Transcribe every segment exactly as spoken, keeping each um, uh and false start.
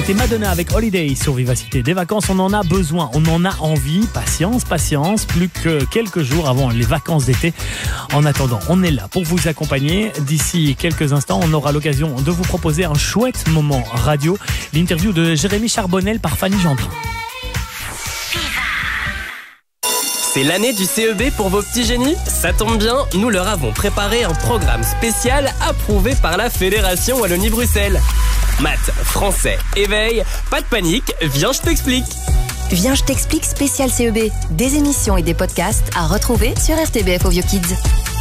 C'était Madonna avec Holiday sur Vivacité. Des vacances, on en a besoin, on en a envie. Patience, patience, plus que quelques jours avant les vacances d'été. En attendant, on est là pour vous accompagner. D'ici quelques instants, on aura l'occasion de vous proposer un chouette moment radio. L'interview de Jérémy Charbonnel par Fanny Gendrin. C'est l'année du C E B pour vos petits génies? Ça tombe bien, nous leur avons préparé un programme spécial approuvé par la Fédération Wallonie-Bruxelles. Maths, français, éveil, pas de panique, viens je t'explique. Viens je t'explique spécial C E B. Des émissions et des podcasts à retrouver sur R T B F Ovio Kids.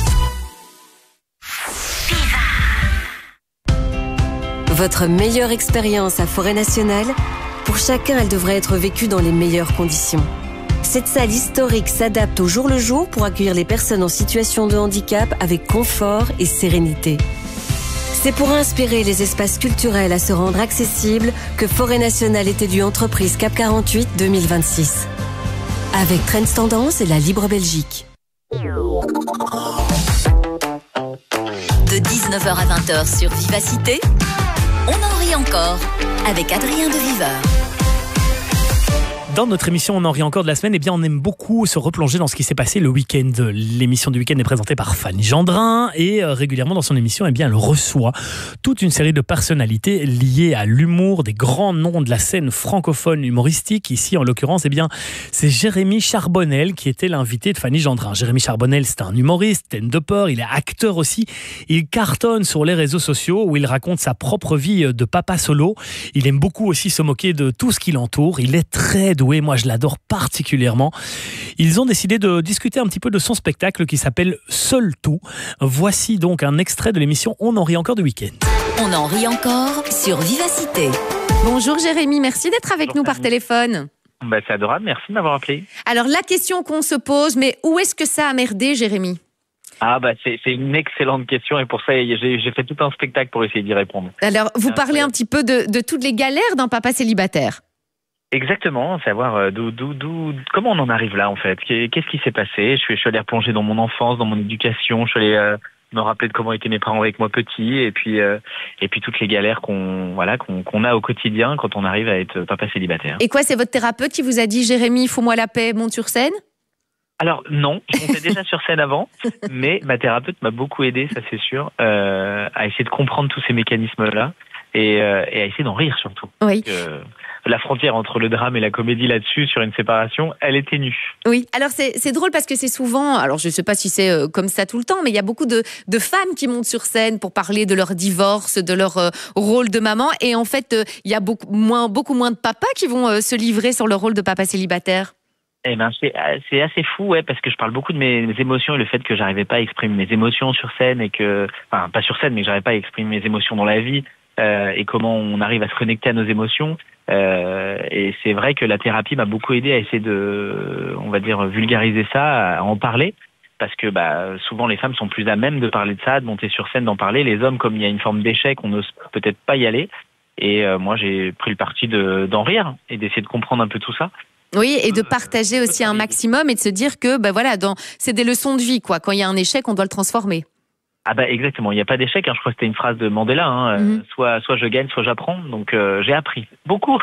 Votre meilleure expérience à Forêt Nationale? Pour chacun, elle devrait être vécue dans les meilleures conditions. Cette salle historique s'adapte au jour le jour pour accueillir les personnes en situation de handicap avec confort et sérénité. C'est pour inspirer les espaces culturels à se rendre accessibles que Forêt Nationale est élue entreprise C A P quarante-huit deux mille vingt-six. Avec Trends Tendance et la Libre Belgique. De dix-neuf heures à vingt heures sur Vivacité, on en rit encore avec Adrien de Viveur. Dans notre émission On en rit encore de la semaine, eh bien on aime beaucoup se replonger dans ce qui s'est passé le week-end. L'émission du week-end est présentée par Fanny Gendrin et euh, régulièrement dans son émission, eh bien elle reçoit toute une série de personnalités liées à l'humour, des grands noms de la scène francophone humoristique. Ici, en l'occurrence, eh bien c'est Jérémy Charbonnel qui était l'invité de Fanny Gendrin. Jérémy Charbonnel, c'est un humoriste, stand-upper, il est acteur aussi. Il cartonne sur les réseaux sociaux où il raconte sa propre vie de papa solo. Il aime beaucoup aussi se moquer de tout ce qui l'entoure. Il est très doué, moi je l'adore particulièrement. Ils ont décidé de discuter un petit peu de son spectacle qui s'appelle Seul Tout. Voici donc un extrait de l'émission On en rit encore du week-end. On en rit encore sur Vivacité. Bonjour Jérémy, merci d'être avec Bonjour, nous par Fanny. téléphone. Bah, c'est adorable, merci de m'avoir appelé. Alors la question qu'on se pose, mais où est-ce que ça a merdé Jérémy? Ah bah c'est, c'est une excellente question et pour ça j'ai, j'ai fait tout un spectacle pour essayer d'y répondre. Alors vous Ah, parlez ouais. un petit peu de, de toutes les galères d'un papa célibataire. Exactement, savoir euh, d'où, d'où, d'où, comment on en arrive là en fait. Qu'est-ce qui s'est passé? Je suis, je suis allé replonger dans mon enfance, dans mon éducation. Je suis allé euh, me rappeler de comment étaient mes parents avec moi petit et puis euh, et puis toutes les galères qu'on voilà qu'on, qu'on a au quotidien quand on arrive à être papa célibataire. Et quoi, c'est votre thérapeute qui vous a dit Jérémy, fous-moi la paix, monte sur scène? Alors non, je montais déjà sur scène avant, mais ma thérapeute m'a beaucoup aidé, ça c'est sûr, euh, à essayer de comprendre tous ces mécanismes-là et, euh, et à essayer d'en rire surtout. Oui. Parce que la frontière entre le drame et la comédie là-dessus, sur une séparation, elle est ténue. Oui, alors c'est, c'est drôle parce que c'est souvent, alors je ne sais pas si c'est euh, comme ça tout le temps, mais il y a beaucoup de, de femmes qui montent sur scène pour parler de leur divorce, de leur euh, rôle de maman, et en fait, euh, il y a beaucoup moins, beaucoup moins de papas qui vont euh, se livrer sur leur rôle de papa célibataire. Eh ben, c'est, c'est assez fou, ouais, parce que je parle beaucoup de mes, mes émotions et le fait que j'arrivais pas à exprimer mes émotions sur scène et que, enfin, pas sur scène, mais que j'arrivais pas à exprimer mes émotions dans la vie, euh, et comment on arrive à se connecter à nos émotions. Euh, et c'est vrai que la thérapie m'a beaucoup aidé à essayer de, on va dire, vulgariser ça, à en parler. Parce que bah, souvent les femmes sont plus à même de parler de ça, de monter sur scène, d'en parler. Les hommes, comme il y a une forme d'échec, on n'ose peut-être pas y aller. Et euh, moi, j'ai pris le parti de, d'en rire et d'essayer de comprendre un peu tout ça. Oui, et de partager aussi un maximum et de se dire que ben voilà, dans, c'est des leçons de vie, quoi. Quand il y a un échec, on doit le transformer. Ah bah exactement, il n'y a pas d'échec, hein. Je crois que c'était une phrase de Mandela, hein. Mm-hmm. euh, soit, soit je gagne, soit j'apprends. Donc euh, j'ai appris beaucoup.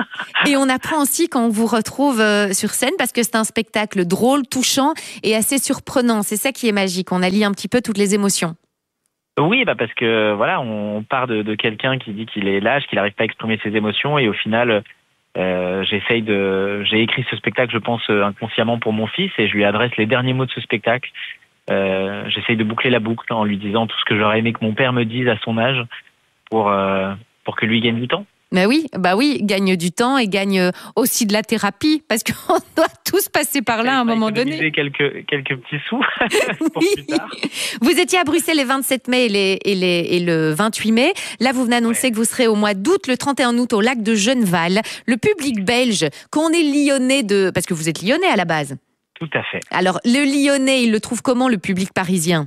Et on apprend aussi quand on vous retrouve euh, sur scène parce que c'est un spectacle drôle, touchant et assez surprenant. C'est ça qui est magique, on allie un petit peu toutes les émotions. Oui, bah parce que voilà, on part de, de quelqu'un qui dit qu'il est lâche, qu'il n'arrive pas à exprimer ses émotions et au final, euh, j'essaye de, j'ai écrit ce spectacle, je pense inconsciemment pour mon fils et je lui adresse les derniers mots de ce spectacle. Euh, j'essaye de boucler la boucle en lui disant tout ce que j'aurais aimé que mon père me dise à son âge pour euh, pour que lui gagne du temps. Mais oui, bah oui, gagne du temps et gagne aussi de la thérapie parce qu'on doit tous passer par là à un moment donné. Quelques quelques petits sous pour Oui. plus tard. Vous étiez à Bruxelles les vingt-sept mai et, les, et, les, et le vingt-huit mai. Là, vous venez annoncer Ouais. que vous serez au mois d'août, le trente et un août, au lac de Genneval. Le public belge, quand on est lyonnais de, parce que vous êtes lyonnais à la base. Tout à fait. Alors, le lyonnais, il le trouve comment, le public parisien?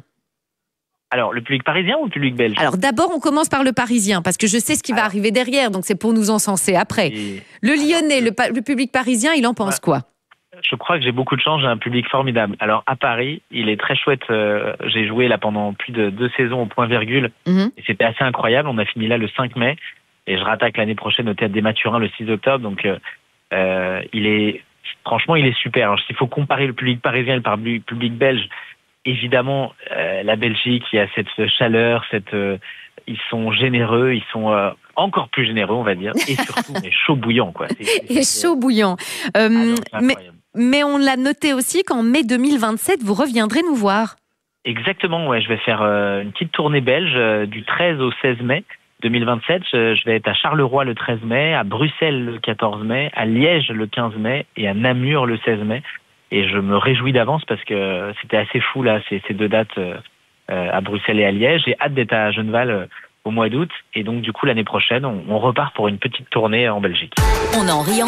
Alors, le public parisien ou le public belge? Alors, d'abord, on commence par le parisien, parce que je sais ce qui va Alors. arriver derrière, donc c'est pour nous encenser après. Et Le lyonnais, le, pa- le public parisien, il en pense Ouais. quoi? je crois que j'ai beaucoup de chance, j'ai un public formidable. Alors, à Paris, il est très chouette. euh, j'ai joué là pendant plus de deux saisons au point virgule. Mhm. Et c'était assez incroyable. On a fini là le cinq mai. et je rattaque l'année prochaine au Théâtre des Mathurins le six octobre. Donc, euh, euh, il est, franchement, il est super. Alors, s'il faut comparer le public parisien et le public belge, évidemment, euh, la Belgique, il y a cette chaleur, cette, euh, ils sont généreux, ils sont euh, encore plus généreux, on va dire, et surtout, mais chaud bouillant, quoi. C'est, c'est, et c'est, chaud bouillant. Euh, alors, mais, mais on l'a noté aussi qu'en mai deux mille vingt-sept, vous reviendrez nous voir. Exactement, ouais. Je vais faire euh, une petite tournée belge euh, du treize au seize mai deux mille vingt-sept. Je, je vais être à Charleroi le treize mai, à Bruxelles le quatorze mai, à Liège le quinze mai et à Namur le seize mai. Et je me réjouis d'avance parce que c'était assez fou là, ces, ces deux dates euh, à Bruxelles et à Liège. J'ai hâte d'être à Genneval euh, au mois d'août. Et donc du coup l'année prochaine, on, on repart pour une petite tournée en Belgique. On en rit